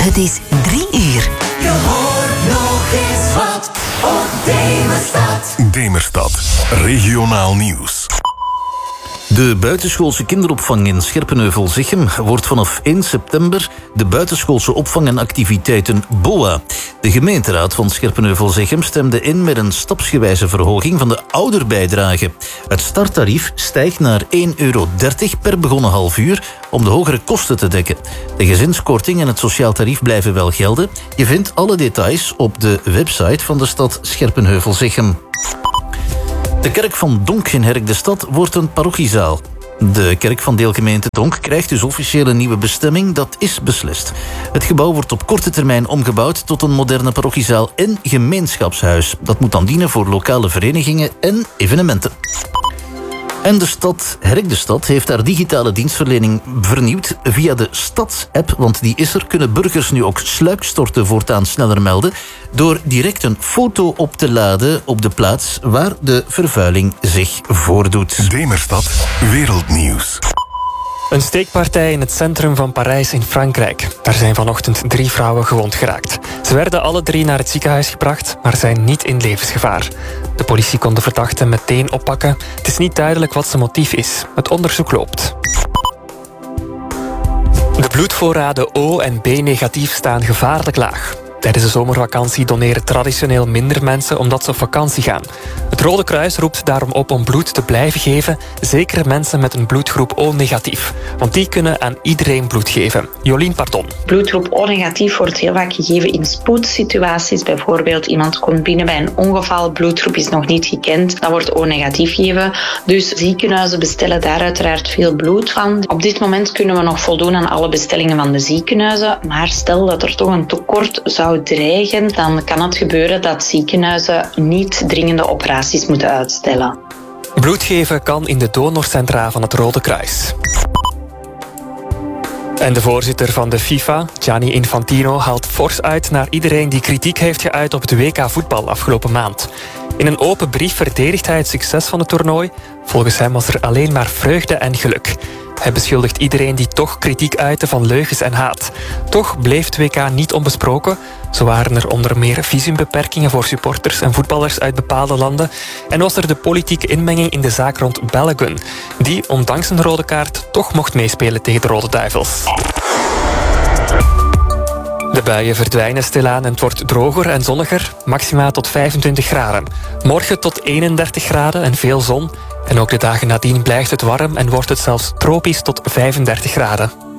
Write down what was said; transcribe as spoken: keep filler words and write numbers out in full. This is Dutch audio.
Het is drie uur. Je hoort nog eens wat op Demerstad. Demerstad, regionaal nieuws. De buitenschoolse kinderopvang in Scherpenheuvel-Zichem wordt vanaf één september de buitenschoolse opvang en activiteiten B O A. De gemeenteraad van Scherpenheuvel-Zichem stemde in met een stapsgewijze verhoging van de ouderbijdrage. Het starttarief stijgt naar één euro dertig per begonnen half uur om de hogere kosten te dekken. De gezinskorting en het sociaal tarief blijven wel gelden. Je vindt alle details op de website van de stad Scherpenheuvel-Zichem. De kerk van Donk in Herk de Stad wordt een parochiezaal. De kerk van deelgemeente Donk krijgt dus officieel een nieuwe bestemming, dat is beslist. Het gebouw wordt op korte termijn omgebouwd tot een moderne parochiezaal en gemeenschapshuis. Dat moet dan dienen voor lokale verenigingen en evenementen. En de stad, Herk de Stad, heeft haar digitale dienstverlening vernieuwd via de Stads-app, want die is er, kunnen burgers nu ook sluikstorten voortaan sneller melden door direct een foto op te laden op de plaats waar de vervuiling zich voordoet. Demerstad, wereldnieuws. Een steekpartij in het centrum van Parijs in Frankrijk. Daar zijn vanochtend drie vrouwen gewond geraakt. Ze werden alle drie naar het ziekenhuis gebracht, maar zijn niet in levensgevaar. De politie kon de verdachten meteen oppakken. Het is niet duidelijk wat zijn motief is. Het onderzoek loopt. De bloedvoorraden O en B negatief staan gevaarlijk laag. Tijdens de zomervakantie doneren traditioneel minder mensen omdat ze op vakantie gaan. Het Rode Kruis roept daarom op om bloed te blijven geven, zeker mensen met een bloedgroep O negatief. Want die kunnen aan iedereen bloed geven. Jolien Pardon. Bloedgroep O negatief wordt heel vaak gegeven in spoedsituaties. Bijvoorbeeld iemand komt binnen bij een ongeval, bloedgroep is nog niet gekend, dan wordt O negatief gegeven. Dus ziekenhuizen bestellen daar uiteraard veel bloed van. Op dit moment kunnen we nog voldoen aan alle bestellingen van de ziekenhuizen, maar stel dat er toch een tekort zou dreigen, dan kan het gebeuren dat ziekenhuizen niet dringende operaties moeten uitstellen. Bloed geven kan in de donorcentra van het Rode Kruis. En de voorzitter van de FIFA, Gianni Infantino, haalt fors uit naar iedereen die kritiek heeft geuit op het W K voetbal afgelopen maand. In een open brief verdedigt hij het succes van het toernooi. Volgens hem was er alleen maar vreugde en geluk. Hij beschuldigt iedereen die toch kritiek uitte van leugens en haat. Toch bleef het W K niet onbesproken. Zo waren er onder meer visumbeperkingen voor supporters en voetballers uit bepaalde landen. En was er de politieke inmenging in de zaak rond Balogun, die ondanks een rode kaart toch mocht meespelen tegen de Rode Duivels. De buien verdwijnen stilaan en het wordt droger en zonniger, maxima tot vijfentwintig graden. Morgen tot eenendertig graden en veel zon. En ook de dagen nadien blijft het warm en wordt het zelfs tropisch tot vijfendertig graden.